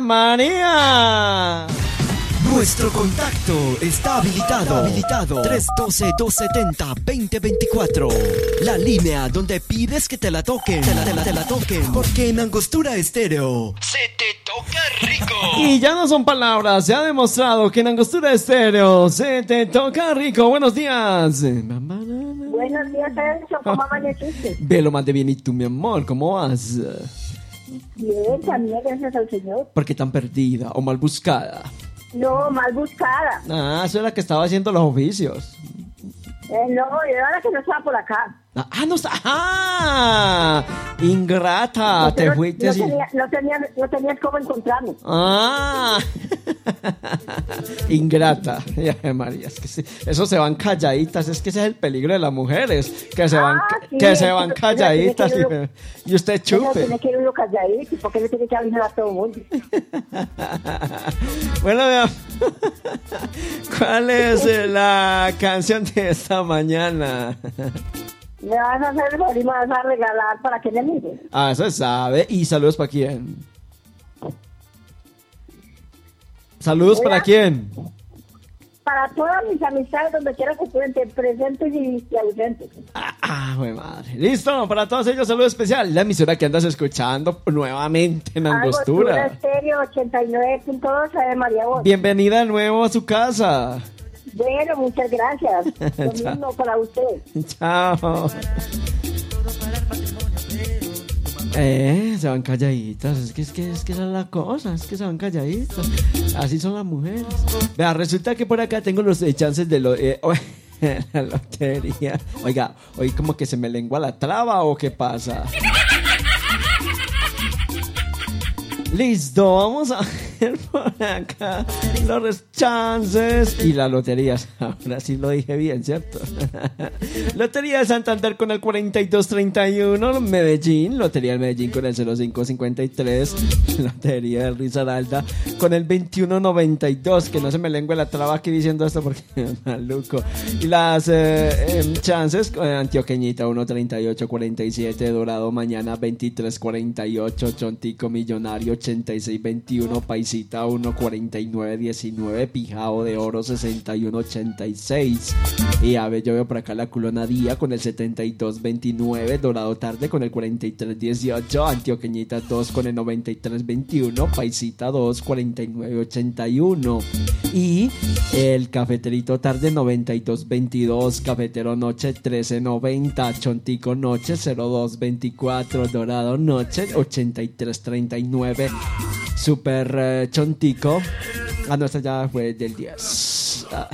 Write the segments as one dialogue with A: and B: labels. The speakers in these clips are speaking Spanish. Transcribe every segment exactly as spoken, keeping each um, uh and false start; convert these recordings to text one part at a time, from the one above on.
A: María.
B: Nuestro contacto está habilitado. habilitado. tres uno dos, dos siete cero, dos cero dos cuatro. La línea donde pides que te la toquen. Te la, te la, te la toquen. Porque en Angostura Estéreo se te toca rico.
A: Y ya no son palabras. Se ha demostrado que en Angostura Estéreo se te toca rico. Buenos días.
C: Buenos días, Sergio. ¿Cómo amaneciste?
A: Ve lo más de bien. ¿Y tú, mi amor? ¿Cómo vas?
C: Bien, también, gracias al Señor.
A: ¿Por qué tan perdida o mal buscada?
C: No, mal buscada.
A: Ah, eso era que estaba haciendo los oficios.
C: Eh, no, yo ahora que no estaba por acá.
A: Ah, no está. ¡Ah! Ingrata,
C: No,
A: te
C: no,
A: fuiste
C: no
A: así.
C: Tenía, no, tenía, no tenías cómo encontrarme.
A: Ah, ingrata. Ay, María, es que sí, eso se van calladitas. Es que ese es el peligro de las mujeres. Que se van,
C: Ah, sí,
A: que se van
C: eso-
A: calladitas
C: eso tiene
A: y, y usted
C: Eso
A: chupe.
C: tiene que ir uno calladito. ¿Por qué le tiene que hablar a todo el mundo?
A: Bueno, veamos. ¿Cuál es eh, la canción de esta mañana?
C: Me vas a hacer el favor y me vas a regalar para que me mires.
A: Ah, eso se sabe. ¿Y saludos para quién? ¿Saludos
C: Hola.
A: para quién?
C: Para todas mis amistades, donde quiera que estén, te presentes y, y ausentes.
A: Ah, ah, güey, madre. Listo, para todos ellos, saludo especial. La emisora que andas escuchando nuevamente en Angostura.
C: Angostura Estéreo ochenta y nueve punto dos de María Voz.
A: Bienvenida de nuevo a su casa.
C: Bueno, muchas gracias. Lo mismo para usted.
A: Chao. Eh, se van calladitas. Es que, es que, es que esa es la cosa. Es que se van calladitas. Así son las mujeres. Vea, resulta que por acá tengo los eh, chances de lo, eh, oh, la lotería. Oiga, hoy como que se me lengua la traba o qué pasa. Listo, vamos a ver por acá los chances y las loterías. Ahora sí lo dije bien, ¿cierto? Lotería de Santander con el cuarenta y dos treinta y uno, Medellín, Lotería del Medellín con el cero cinco cincuenta y tres, Lotería del Risaralda con el veintiuno noventa y dos, que no se me lengua la traba aquí diciendo esto porque es maluco. Y las eh, eh, chances, eh, Antioqueñita uno treinta y ocho cuarenta y siete, Dorado Mañana veintitrés cuarenta y ocho, Chontico Millonario ochenta y seis veintiuno, Paisita uno cuarenta y nueve diecinueve, Pijao de Oro sesenta y uno ochenta y seis. Y a ver, yo veo por acá la Culona Día con el setenta y dos veintinueve, Dorado Tarde con el cuarenta y tres dieciocho, Antioqueñita dos con el noventa y tres veintiuno, Paisita dos cuarenta y nueve ochenta y uno. Y el Cafeterito Tarde noventa y dos veintidós, Cafetero Noche trece noventa, Chontico Noche cero dos veinticuatro, Dorado Noche ochenta y tres treinta y nueve, Super eh, Chontico. Ah, no, esta ya fue del diez. Ah.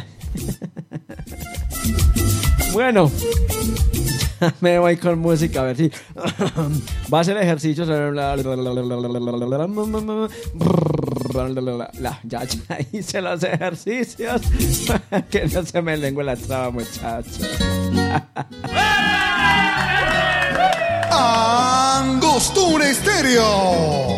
A: Bueno, me voy con música a ver si va a hacer ejercicios. Ya, ya hice los ejercicios para que no se me lengua la traba, muchachos.
D: Angostura Estéreo.